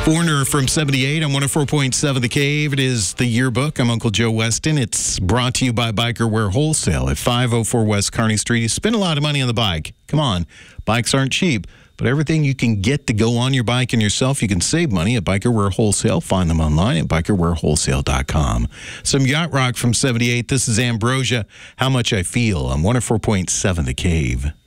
Foreigner from 78 on 104.7 The Cave. It is the yearbook. I'm Uncle Joe Weston. It's brought to you by Biker Wear Wholesale at 504 West Kearney Street. You spend a lot of money on the bike. Come on. Bikes aren't cheap, but everything you can get to go on your bike and yourself, you can save money at Biker Wear Wholesale. Find them online at bikerwearwholesale.com. Some yacht rock from 78. This is Ambrosia, How Much I Feel on 104.7 The Cave.